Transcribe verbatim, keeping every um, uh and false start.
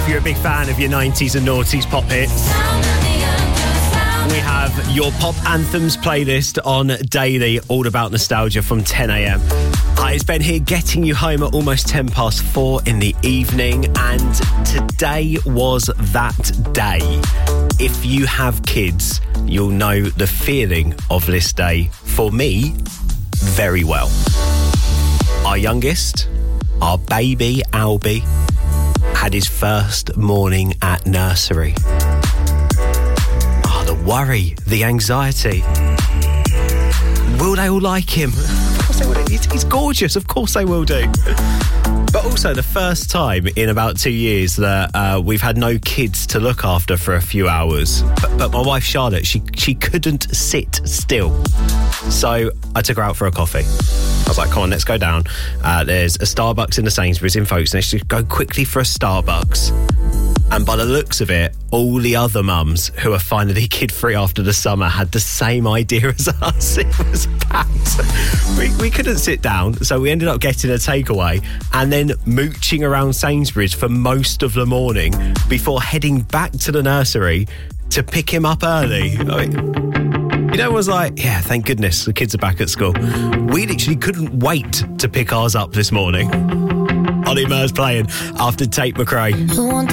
if you're a big fan of your nineties and noughties pop hits. We have your pop anthems playlist on daily, all about nostalgia from ten a.m. Hi, it's Ben here, getting you home at almost ten past four in the evening, and today was that day. If you have kids, you'll know the feeling of this day. For me, very well. Our youngest, our baby Albie, had his first morning at nursery. The worry, the anxiety. Will they all like him? Of course they will. He's, he's gorgeous. Of course they will do. But also the first time in about two years that uh, we've had no kids to look after for a few hours. But, but my wife Charlotte, she she couldn't sit still. So I took her out for a coffee. I was like, come on, let's go down. Uh, there's a Starbucks in the Sainsbury's in Folkestone. Let's just go quickly for a Starbucks. And by the looks of it, all the other mums who are finally kid-free after the summer had the same idea as us. It was packed. We, we couldn't sit down, so we ended up getting a takeaway and then mooching around Sainsbury's for most of the morning before heading back to the nursery to pick him up early. I mean, you know, it was like, yeah, thank goodness the kids are back at school. We literally couldn't wait to pick ours up this morning. Ollie Murs playing after Tate McRae.